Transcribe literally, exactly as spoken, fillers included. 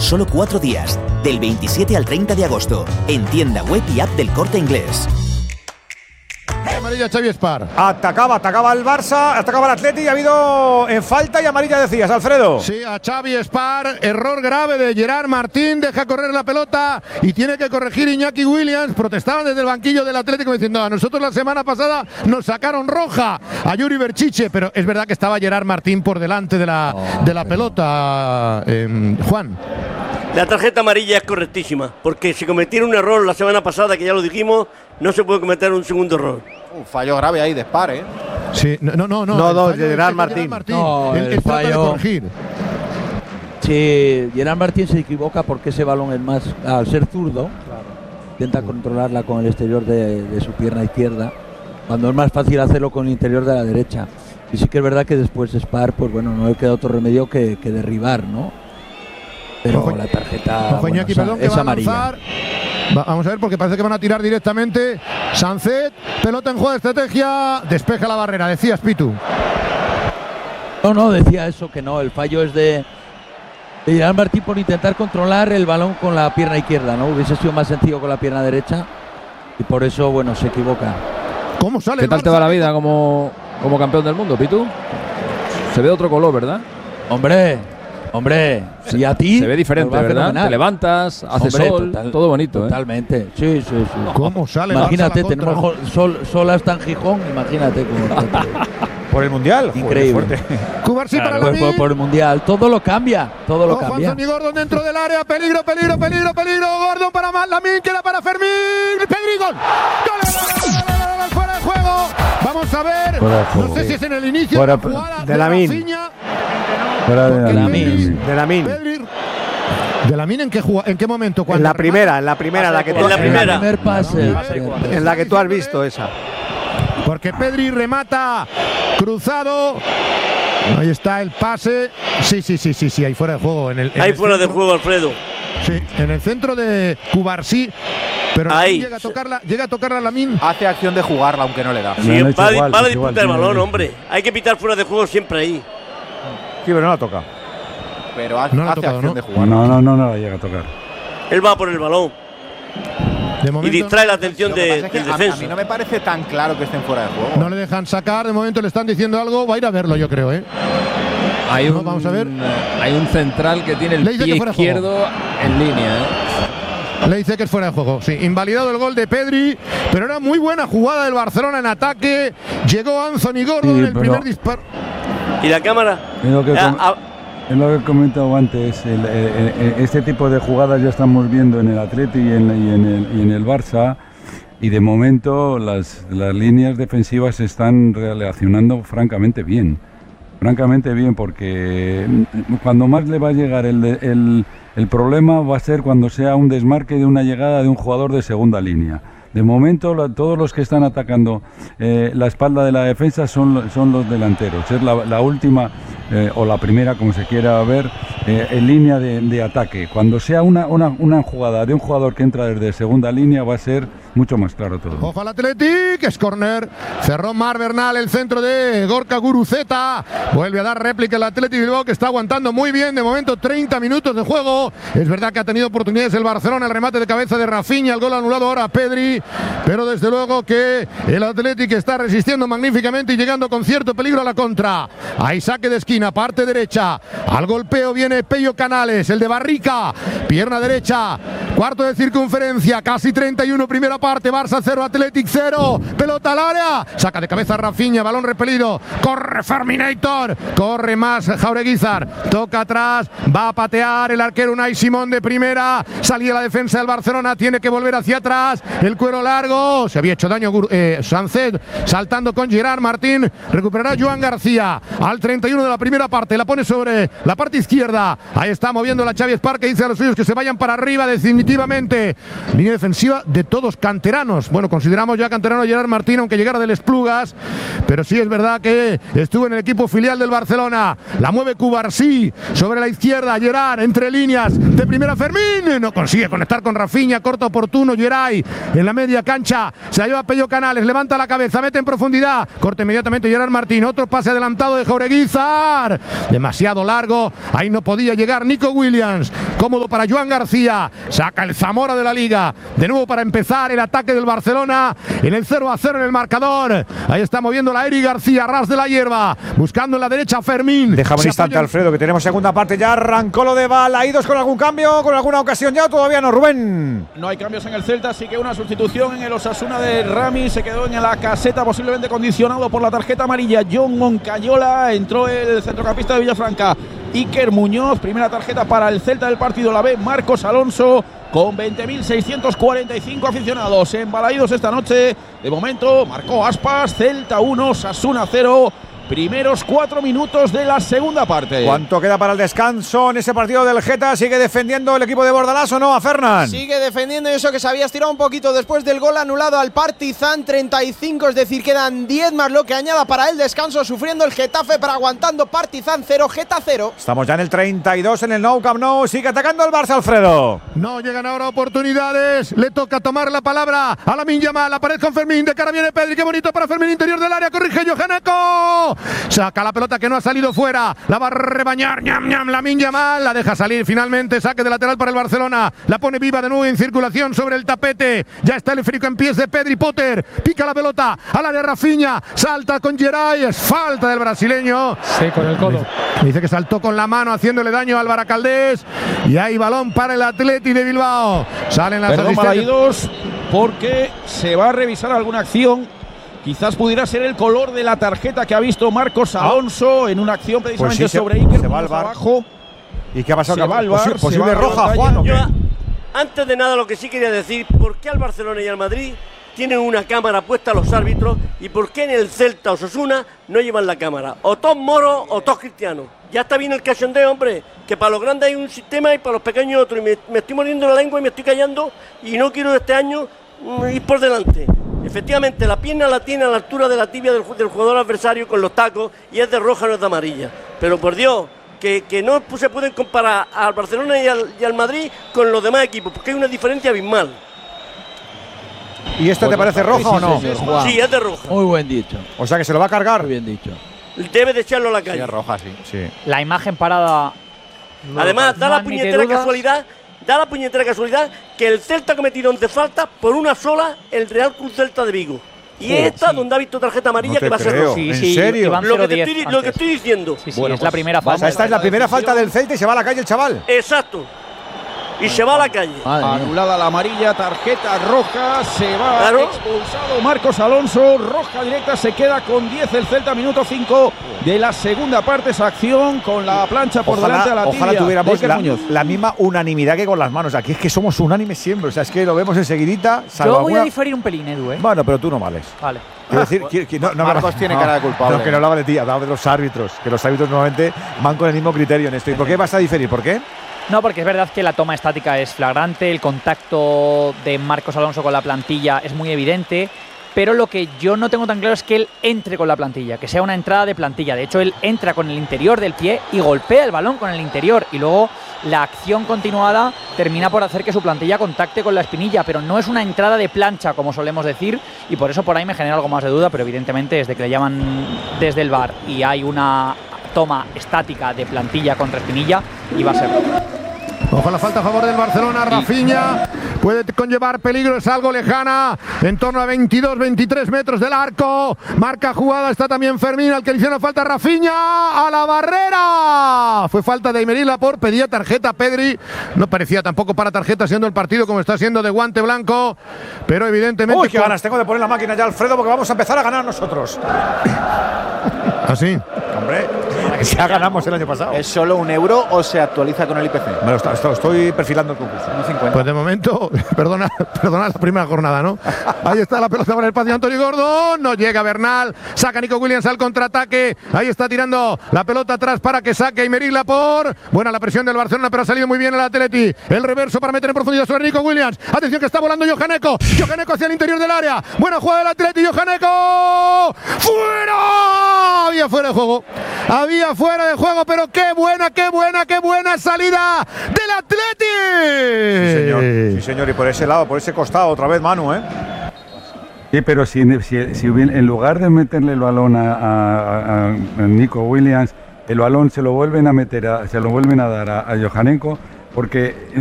solo cuatro días, del veintisiete al treinta de agosto, en tienda web y app del Corte Inglés. Amarilla Xavi Espar. Atacaba, atacaba el Barça, atacaba el Atleti y ha habido en falta y amarilla, decías, Alfredo. Sí, a Xavi Espar, error grave de Gerard Martín, deja correr la pelota y tiene que corregir Iñaki Williams. Protestaban desde el banquillo del Atlético diciendo, a nosotros la semana pasada nos sacaron roja a Yuri Berchiche, pero es verdad que estaba Gerard Martín por delante de la, oh, de la pelota, eh, Juan. La tarjeta amarilla es correctísima, porque si cometieron un error la semana pasada, que ya lo dijimos, no se puede cometer un segundo error. Un fallo grave ahí de Espar, ¿eh? Sí, no, no, no. No, no, de Gerard Martín. Martín. No, el, el el fallo. de corregir. Sí, Gerard Martín se equivoca porque ese balón es más, al ser zurdo, claro, intenta controlarla con el exterior de, de su pierna izquierda, cuando es más fácil hacerlo con el interior de la derecha. Y sí que es verdad que después Espar, pues bueno, no le queda otro remedio que, que derribar, ¿no? Pero Ojo, la tarjeta ojo, bueno, Iñaki, esa, perdón, que es va a amarilla. lanzar. Va, vamos a ver, porque parece que van a tirar directamente. Sancet, pelota en juego de estrategia, despeja la barrera. Decías, Pitu. No, no, decía eso, que no, el fallo es de, de Gerard Martín por intentar controlar el balón con la pierna izquierda, ¿no? Hubiese sido más sencillo con la pierna derecha y por eso, bueno, se equivoca. ¿Cómo sale? ¿Qué tal te va la vida como, como campeón del mundo, Pitu? Se ve de otro color, ¿verdad? Hombre... Hombre, si a ti se ve diferente, ¿verdad? Fenomenal. Te levantas, hace Hombre, sol, total, todo bonito, totalmente. ¿eh? Sí, sí, sí. ¿Cómo sale? Imagínate, Barça tenemos sol, sol hasta en Gijón, imagínate cómo. Por el Mundial. Increíble. Cubarsí claro, para por, por, por el Mundial. Todo lo cambia, todo lo oh, cambia. Anthony Gordon dentro del área, peligro, peligro, peligro, peligro. Gordon para Lamin, queda para Fermín. Pedri, gol. ¡Gol! Fuera de juego. Vamos a ver. No sé si es en el inicio fuera, de la jugada de Lamin. Fuera de Lamin. De Lamin. ¿De Lamin en qué jugada, en qué momento? En la primera, en la primera, la que tú, en la primera. Primer pase. En la que tú has visto esa. Porque Pedri remata cruzado. Ahí está el pase. Sí, sí, sí, sí, sí, ahí fuera de juego. En el, en ahí el fuera centro, de juego, Alfredo. Sí, en el centro de Cubarsí. Pero ahí llega a tocarla, llega a tocarla Lamin. Hace acción de jugarla, aunque no le da. Sí, va, igual, va a disputar el balón, hombre. Hay que pitar fuera de juego siempre ahí. Sí, pero no la toca. Pero hace, no hace tocado, acción ¿no? de jugar. No, no, no, no la llega a tocar. Él va por el balón. De momento, y distrae la atención Lo que de, pasa es que del a, defensa. a mí no me parece tan claro que estén fuera de juego. no le dejan sacar, de momento le están diciendo algo, va a ir a verlo, yo creo, ¿eh? Hay No, un, vamos a ver. Hay un central que tiene el Le dice pie que fuera de juego. izquierdo en línea, ¿eh? Le dice que es fuera de juego. Sí, invalidado el gol de Pedri, pero era muy buena jugada del Barcelona en ataque. Llegó Anthony Gordon, Sí, el pero- primer disparo. ¿Y la cámara? Es lo que, Ah, com- ah, es lo que he comentado antes. El, el- el- este tipo de jugadas ya estamos viendo en el Atleti y en, y en el, y en el Barça. Y de momento las, las líneas defensivas se están relacionando francamente bien. Francamente bien, porque cuando más le va a llegar el, el, el problema va a ser cuando sea un desmarque de una llegada de un jugador de segunda línea. De momento, la, todos los que están atacando eh, la espalda de la defensa son, son los delanteros. Es la, la última, eh, o la primera, como se quiera ver, eh, en línea de, de ataque. Cuando sea una, una, una jugada de un jugador que entra desde segunda línea, va a ser mucho más claro todo. Ojo al Athletic, es córner. Cerró Mar Bernal, el centro de Gorka Guruceta. Vuelve a dar réplica el Athletic Bilbao, que está aguantando muy bien. De momento, treinta minutos de juego. Es verdad que ha tenido oportunidades el Barcelona, el remate de cabeza de Rafinha, el gol anulado ahora a Pedri. Pero desde luego que el Athletic está resistiendo magníficamente y llegando con cierto peligro a la contra. Hay saque de esquina, parte derecha. Al golpeo viene Pello Canales, el de Barrica. Pierna derecha, cuarto de circunferencia, casi treinta y uno, primera parte. Barça cero, Athletic cero. Pelota al área. Saca de cabeza Rafinha, balón repelido. Corre Ferminator. Corre más Jaureguizar. Toca atrás, va a patear el arquero Unai Simón de primera. Salía la defensa del Barcelona, tiene que volver hacia atrás. El cuero largo. Se había hecho daño eh, Sancet, saltando con Gerard Martín. Recuperará Joan García al treinta y uno de la primera parte. La pone sobre la parte izquierda. Ahí está moviendo la Xavi Espar, que dice a los suyos que se vayan para arriba definitivamente. Línea defensiva de todos cansada. canteranos. Bueno, consideramos ya canterano a Gerard Martín, aunque llegara del Esplugas, pero sí es verdad que estuvo en el equipo filial del Barcelona. La mueve Cubarsí sobre la izquierda, Gerard entre líneas de primera, Fermín no consigue conectar con Rafinha, corto oportuno, Geray en la media cancha, se la lleva Pello Canales, levanta la cabeza, mete en profundidad, corta inmediatamente Gerard Martín, otro pase adelantado de Jaureguizar, demasiado largo, ahí no podía llegar Nico Williams, cómodo para Joan García, saca el Zamora de la Liga, de nuevo para empezar el ataque del Barcelona en el cero a cero en el marcador. Ahí está moviendo la Eri García, ras de la hierba, buscando en la derecha a Fermín. Déjame un instante, Alfredo, que tenemos segunda parte. Ya arrancó lo de Balaídos con algún cambio, con alguna ocasión ya, todavía no, Rubén. No hay cambios en el Celta, así que una sustitución en el Osasuna de Rami. Se quedó en la caseta, posiblemente condicionado por la tarjeta amarilla. John Moncayola, entró el centrocampista de Villafranca, Iker Muñoz. Primera tarjeta para el Celta del partido, la ve Marcos Alonso, con veinte mil seiscientos cuarenta y cinco aficionados en Balaídos esta noche. De momento marcó Aspas, Celta uno, Osasuna cero. Primeros cuatro minutos de la segunda parte. ¿Cuánto queda para el descanso en ese partido del Geta? ¿Sigue defendiendo el equipo de Bordalás o no, a Fernán? Sigue defendiendo, eso que se había estirado un poquito después del gol anulado al Partizan. Treinta y cinco, es decir, quedan diez más lo que añada para el descanso, sufriendo el Getafe, pero aguantando. Partizan cero, Geta cero. Estamos ya en el treinta y dos en el Nou Camp Nou. Sigue atacando el Barça, Alfredo. No llegan ahora oportunidades. Le toca tomar la palabra a Lamine Yamal. La pared con Fermín. De cara viene Pedri. Qué bonito para Fermín, interior del área. Corrige Johaneco. Saca la pelota que no ha salido fuera. La va a rebañar. Ñam, ñam. Lamine Yamal. La deja salir finalmente. Saque de lateral para el Barcelona. La pone viva de nuevo en circulación sobre el tapete. Ya está el frico en pies de Pedri. Potter. Pica la pelota al área Rafinha. Salta con Geray. Es falta del brasileño. Sí, con el codo. Dice que saltó con la mano haciéndole daño al Baracaldés. Y hay balón para el Atleti de Bilbao. Salen las Perdón, asistencias. Balaídos, porque se va a revisar alguna acción. Quizás pudiera ser el color de la tarjeta que ha visto Marcos Alonso en una acción precisamente pues sí, sobre se, Iker se va al bar. abajo. ¿Y qué ha pasado? Se va al bar, Posi posible se va roja, a Juan. ¿O qué? Yo, antes de nada, lo que sí quería decir, ¿por qué al Barcelona y al Madrid tienen una cámara puesta a los árbitros y por qué en el Celta o Osasuna no llevan la cámara? O todos moros o todos cristianos. Ya está bien el cachondeo, hombre, que para los grandes hay un sistema y para los pequeños otro. Y me, me estoy muriendo la lengua y me estoy callando y no quiero este año mm, ir por delante. Efectivamente, la pierna la tiene a la altura de la tibia del, del jugador adversario con los tacos y es de roja, no es de amarilla. Pero por Dios, que, que no se pueden comparar al Barcelona y al, y al Madrid con los demás equipos, porque hay una diferencia abismal. ¿Y esto te parece roja o no? Sí, es de roja. Muy buen dicho. O sea que se lo va a cargar. Muy bien dicho. Debe de echarlo a la calle. Sí, es roja, sí. Sí. La imagen parada. Además, da no la admite puñetera dudas. casualidad, da la puñetera casualidad que el Celta ha cometido once faltas por una sola, el Real Club Celta de Vigo. Y Sí, esta, sí. donde ha visto tarjeta amarilla, No te que va a ser creo. roja. Sí, ¿En sí, serio? iban Lo que, te cero diez estoy, lo que antes. estoy diciendo. Sí, sí, Bueno, es la pues primera vamos O sea, falta. esta es la primera falta del Celta y se va a la calle el chaval. Exacto. Y se va a la calle. Madre mía. Anulada la amarilla, tarjeta roja, se va Claro. expulsado Marcos Alonso, roja directa, se queda con diez el Celta, minuto cinco de la segunda parte, esa acción con la plancha por delante a la tibia. ojalá tuviéramos de Iker la, Muñoz. la misma unanimidad que con las manos. Aquí es que somos unánimes siempre. O sea, es que lo vemos enseguidita. salvo Yo voy a alguna- diferir un pelín, Edu, ¿eh? Bueno, pero tú no vales. Vale. Quiero decir, que, que no, no Marcos hablaba- tiene no, cara de culpable. No, que no hablaba de ti, hablaba de los árbitros. Que los árbitros normalmente van con el mismo criterio en esto. ¿Y por qué vas a diferir? ¿Por qué? No, porque es verdad que la toma estática es flagrante, el contacto de Marcos Alonso con la plantilla es muy evidente, pero lo que yo no tengo tan claro es que él entre con la plantilla, que sea una entrada de plantilla. De hecho, él entra con el interior del pie y golpea el balón con el interior, y luego la acción continuada termina por hacer que su plantilla contacte con la espinilla, pero no es una entrada de plancha, como solemos decir, y por eso por ahí me genera algo más de duda, pero evidentemente desde que le llaman desde el V A R y hay una toma estática de plantilla contra espinilla, y va a ser. Ojo, la falta a favor del Barcelona. Rafinha puede conllevar peligro, es algo lejana, en torno a veintidós, veintitrés metros del arco. Marca jugada, está también Fermín, al que le hicieron falta. Rafinha a la barrera. Fue falta de Aymeric Laporte, pedía tarjeta Pedri. No parecía tampoco para tarjeta, siendo el partido como está siendo de guante blanco, pero evidentemente. Uy, qué ganas tengo de poner la máquina ya, Alfredo, porque vamos a empezar a ganar nosotros. ¿Así? Hombre, Ya ganamos el año pasado. ¿Es solo un euro o se actualiza con el I P C? Me lo está, estoy, estoy perfilando el concurso. uno cincuenta. Pues de momento, perdona, perdona la primera jornada, ¿no? Ahí está la pelota para el espacio de Antonio Gordon. No llega Bernal. Saca Nico Williams al contraataque. Ahí está tirando la pelota atrás para que saque Aymeric Laporte. Buena la presión del Barcelona, pero ha salido muy bien el Atleti. El reverso para meter en profundidad sobre Nico Williams. Atención que está volando Johaneko. Johaneko hacia el interior del área. Buena jugada del Atleti. Johaneko. ¡Fuera! Había fuera de juego. Había fuera de juego, pero qué buena, qué buena, qué buena salida del Atleti. Sí, señor. Sí, señor. Y por ese lado, por ese costado, otra vez Manu, ¿eh? Sí, pero si, si, si en lugar de meterle el balón a, a, a Nico Williams, el balón se lo vuelven a meter, a, se lo vuelven a dar a, a Johaneko, porque